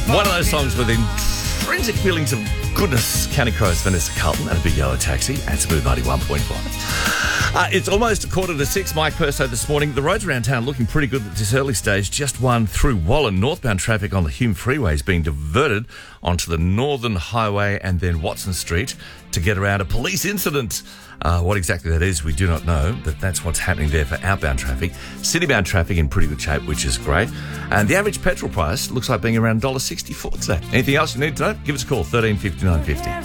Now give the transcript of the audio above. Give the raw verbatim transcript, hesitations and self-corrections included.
One of those songs with intrinsic feelings of goodness. County Crows, Vanessa Carlton and a Big Yellow Taxi at Smooth ninety-one point five. Uh, it's almost a quarter to six. Mike Perso this morning. The roads around town looking pretty good at this early stage. Just one through Wallen. Northbound traffic on the Hume Freeway is being diverted onto the Northern Highway and then Watson Street to get around a police incident. Uh, what exactly that is, we do not know, but that's what's happening there for outbound traffic. Citybound traffic in pretty good shape, which is great. And the average petrol price looks like being around one dollar sixty-four today. Anything else you need to know? Give us a call, thirteen fifty-nine fifty.